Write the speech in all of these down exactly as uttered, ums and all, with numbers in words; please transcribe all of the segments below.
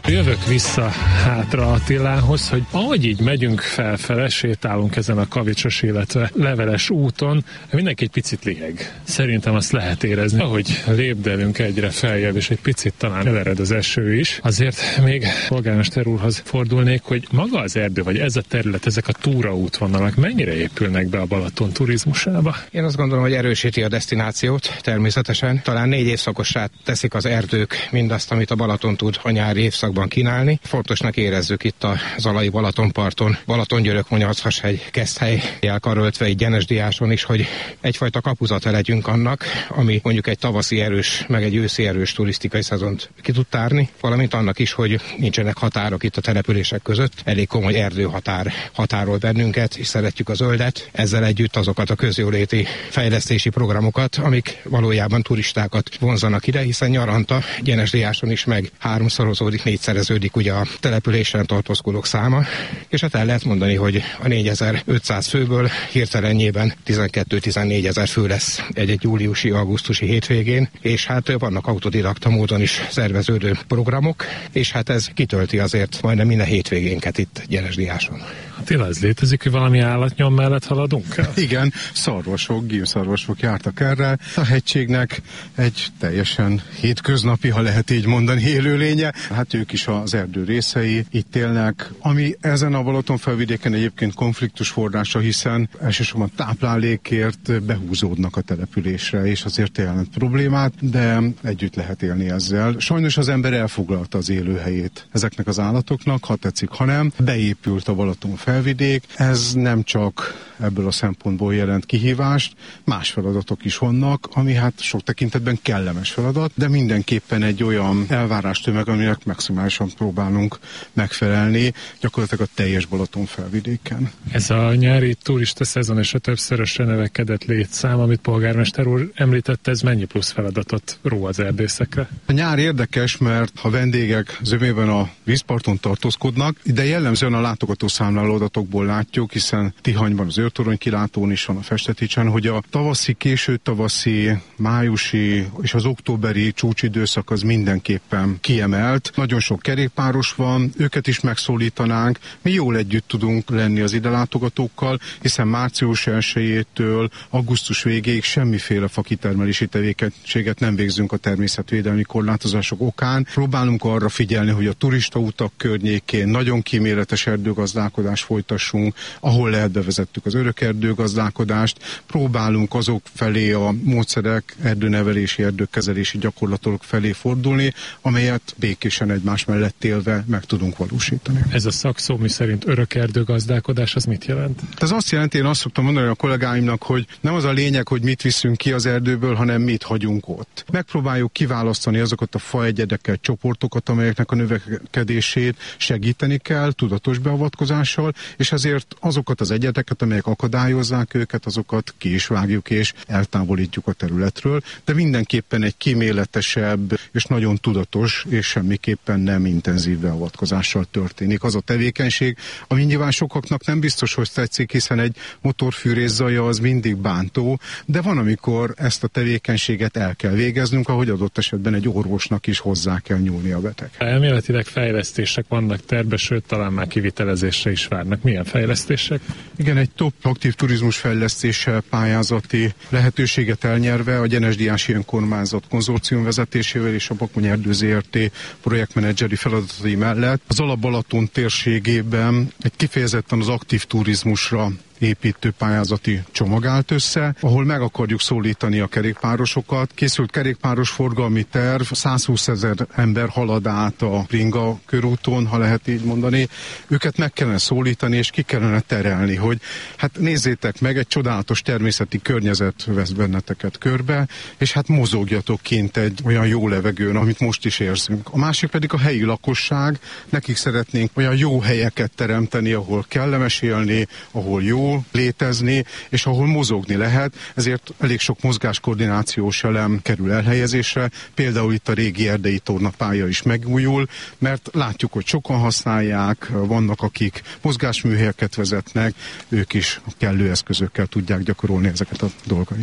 Jövök vissza hátra Attilához, hogy ahogy így megyünk felfele, sétálunk ezen a kavicsos, illetve leveles úton, mindenki egy picit liheg. Szerintem azt lehet érezni, ahogy lépdelünk egyre feljebb, és egy picit talán elered az eső is. Azért még polgármester úrhoz fordulnék, hogy maga az erdő, vagy ez a terület, ezek a túraútvonalak mennyire épülnek be a Balaton turizmusába? Én azt gondolom, hogy erősíti a desztinációt természetesen. Talán négy évszakossá teszik az erdők mindazt, amit a Balaton tud a nyári évszakban kínálni. Fontosnak érezzük itt a Zalai Balatonparton, Balatongyörök, Monyarchegy, Keszthely elkaröltve egy Gyenesdiáson is, hogy egyfajta kapuzata legyünk annak, ami mondjuk egy tavaszi erős, meg egy őszi erős turisztikai szezont ki tud tárni, valamint annak is, hogy nincsenek határok itt a települések között. Elég komoly erdőhatár határol bennünket, és szeretjük a zöldet, ezzel együtt azokat a közjóléti fejlesztési programokat, amik valójában turistákat vonzanak ide, hiszen nyaranta Gyenesdiáson is meg háromszorozódik, négyszereződik ugye a településen tartózkodók száma, és hát el lehet mondani, hogy a négyezer-ötszáz főből hirtelenjében tizenkettő-tizennégy ezer fő lesz egy-egy júliusi, augusztusi hétvégén, és hát vannak autodidakta módon is szerveződő programok, és hát ez kitölti azért majdnem minden hétvégénket itt Gyenesdiáson. Attila, ez létezik, hogy valami állatnyom mellett haladunk el? Igen, szarvasok, gímszarvasok jártak erre. A hegységnek egy teljesen hétköznapi, ha lehet így mondani, élőlénye. Hát ők is az erdő részei, itt élnek, ami ezen a Balaton felvidéken egyébként konfliktus forrása, hiszen elsősorban táplálékért behúzódnak a településre, és azért jelent problémát, de együtt lehet élni ezzel. Sajnos az ember elfoglalta az élőhelyét ezeknek az állatoknak, ha tetszik, ha nem. Beépült a Balaton felvidék, ez nem csak ebből a szempontból jelent kihívást, más feladatok is vannak, ami hát sok tekintetben kellemes feladat, de mindenképpen egy olyan elvárástömeg, aminek maximálisan próbálunk megfelelni, gyakorlatilag a teljes Balaton felvidéken. Ez a nyári turista szezon és a többszörösre növekedett létszám, amit polgármester úr említett, ez mennyi plusz feladatot ró az erdészekre? A nyár érdekes, mert ha vendégek zömében a vízparton tartózkodnak, de jellemzően a látogatószámláló adatokból látjuk, hiszen Tihanyban az Őrtorony kilátón is van, a Festeticsen, hogy a tavaszi, késő tavaszi, májusi és az októberi csúcsidőszak az mindenképpen kiemelt. Nagyon sok kerékpáros van, őket is megszólítanánk. Mi jól együtt tudunk lenni az ide látogatókkal, hiszen március elsejétől augusztus végéig semmiféle fakitermelési tevékenységet nem végzünk a természetvédelmi korlátozások okán. Próbálunk arra figyelni, hogy a turistautak környékén nagyon kíméletes erdőgazdálkodás folytassunk, ahol lehet bevezettük az örökerdőgazdálkodást, próbálunk azok felé a módszerek, erdőnevelési, erdőkezelési gyakorlatok felé fordulni, amelyet békésen egymás mellett élve meg tudunk valósítani. Ez a szakszó, mi szerint örökerdőgazdálkodás, az mit jelent? Ez azt jelenti, én azt szoktam mondani a kollégáimnak, hogy nem az a lényeg, hogy mit viszünk ki az erdőből, hanem mit hagyunk ott. Megpróbáljuk kiválasztani azokat a faegyedeket, csoportokat, amelyeknek a növekedését segíteni kell tudatos beavatkozással, és ezért azokat az egyedeket, amelyek akadályozzák őket, azokat ki is vágjuk és eltávolítjuk a területről, de mindenképpen egy kíméletesebb és nagyon tudatos és semmiképpen nem intenzív beavatkozással történik az a tevékenység, ami nyilván sokaknak nem biztos, hogy tetszik, hiszen egy motorfűrész zaja az mindig bántó, de van, amikor ezt a tevékenységet el kell végeznünk, ahogy adott esetben egy orvosnak is hozzá kell nyúlni a beteg. Elméletileg fejlesztések vannak terve, sőt, talán már kivitelezésre is várnak. Milyen fejlesztések? Igen, egy top aktív turizmus fejlesztéssel pályázati lehetőséget elnyerve a Gyenesdiási Önkormányzat konzorcium vezetésével és a Bakony Erdő zé er té projektmenedzseri feladatai mellett az Alap-Balaton térségében egy kifejezetten az aktív turizmusra építő pályázati csomag állt össze, ahol meg akarjuk szólítani a kerékpárosokat. Készült kerékpáros forgalmi terv, százhúszezer ember halad át a Ringa körúton, ha lehet így mondani. Őket meg kellene szólítani, és ki kellene terelni, hogy hát nézzétek meg, egy csodálatos természeti környezet vesz benneteket körbe, és hát mozogjatok kint egy olyan jó levegőn, amit most is érzünk. A másik pedig a helyi lakosság, nekik szeretnénk olyan jó helyeket teremteni, ahol kellemes élni, ahol jó létezni, és ahol mozogni lehet, ezért elég sok mozgáskoordinációs elem kerül elhelyezésre, például itt a régi erdei tornapálya is megújul, mert látjuk, hogy sokan használják, vannak, akik mozgásműhelyeket vezetnek, ők is kellő eszközökkel tudják gyakorolni ezeket a dolgaikat.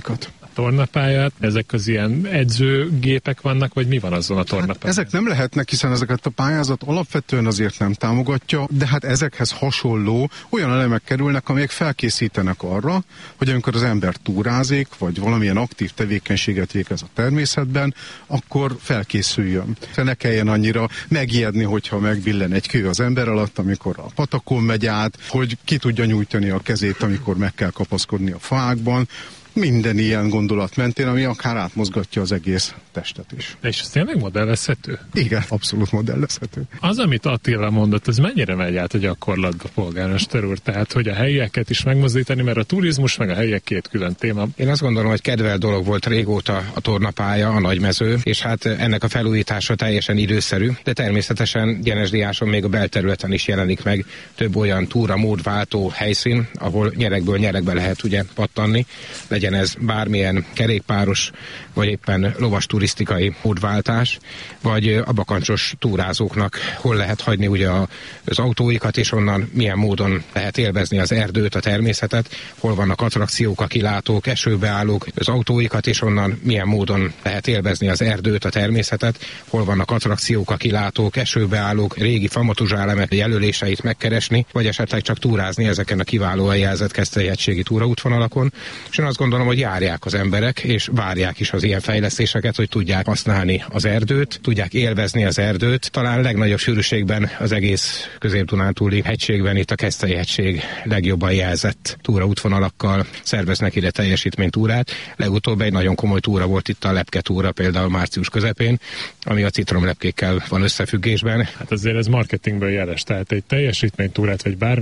tornapályát, ezek az ilyen edzőgépek vannak, vagy mi van azon a tornapályán? Hát ezek nem lehetnek, hiszen ezeket a pályázat alapvetően azért nem támogatja, de hát ezekhez hasonló olyan elemek kerülnek, amelyek felkészítenek arra, hogy amikor az ember túrázik, vagy valamilyen aktív tevékenységet végez a természetben, akkor felkészüljön. Ne kelljen annyira megijedni, hogyha megbillen egy kő az ember alatt, amikor a patakon megy át, hogy ki tudja nyújtani a kezét, amikor meg kell kapaszkodni a fákban. Minden ilyen gondolat mentén, ami akár átmozgatja az egész testet is. És ez tényleg modellezhető? Igen, abszolút modellezhető. Az, amit Attila mondott, ez mennyire megy át a gyakorlatba, polgármester úr? Tehát, hogy a helyieket is megmozdítani, mert a turizmus meg a helyiek két külön téma. Én azt gondolom, hogy kedvelt dolog volt régóta a tornapálya, a nagymező, és hát ennek a felújítása teljesen időszerű, de természetesen Gyenesdiáson még a belterületen is jelenik meg több olyan túra módváltó helyszín, ahol nyerekből nyerekbe lehet ugye pattanni, legyen ez bármilyen kerékpáros, vagy éppen lovas turisztikai módváltás, vagy a bakancsos túrázóknak hol lehet hagyni ugye az autóikat, és onnan milyen módon lehet élvezni az erdőt, a természetet, hol vannak attrakciók, a kilátók, esőbeállók, az autóikat, és onnan milyen módon lehet élvezni az erdőt, a természetet, hol vannak attrakciók, a kilátók, esőbeállók, régi famatuzsálemek jelöléseit megkeresni, vagy esetleg csak túrázni ezeken a kiválóan jelzett keszthelyhegységi túraútvonalakon. És én azt gondolom, hogy járják az emberek, és várják is az ilyen fejlesztéseket, hogy tudják használni az erdőt, tudják élvezni az erdőt. Talán legnagyobb sűrűségben az egész Közép-Dunántúli hegységben itt a Keszthely-hegység legjobban jelzett túraútvonalakkal szerveznek ide teljesítménytúrát. Legutóbb egy nagyon komoly túra volt itt a lepke túra, például március közepén, ami a citromlepkékkel van összefüggésben. Hát azért ez marketingből jeles, tehát egy teljesítménytúrát vagy bármi